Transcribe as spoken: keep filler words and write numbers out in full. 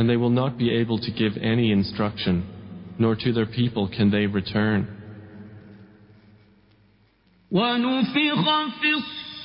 and they will not be able to give any instruction, nor to their people can they return. ونفخ في